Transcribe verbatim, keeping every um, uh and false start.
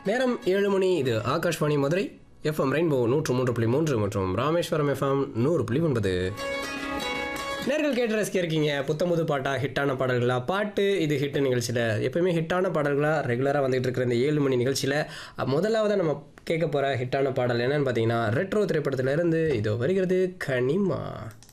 நேரம் ஏழு மணி. இது ஆகாஷ்வாணி மதுரை எஃப்எம் ரெயின்போ நூற்று மூன்று புள்ளி மூன்று மற்றும் ராமேஸ்வரம் எஃப்எம் நூறு புள்ளி ஒன்பது. நேர்கள் கேட்டு ரசிக்க இருக்கீங்க புத்தமுது பாட்டா, ஹிட்டான பாடல்களா. பாட்டு இது ஹிட் நிகழ்ச்சியில் எப்பயுமே ஹிட்டான பாடல்களாக ரெகுலராக வந்துகிட்டு இருக்கிற இந்த ஏழு மணி நிகழ்ச்சியில் முதலாவது நம்ம கேட்க போகிற ஹிட்டான பாடல் என்னன்னு பார்த்தீங்கன்னா ரெட்ரோ திரைப்படத்திலிருந்து இதோ வருகிறது கனிமா.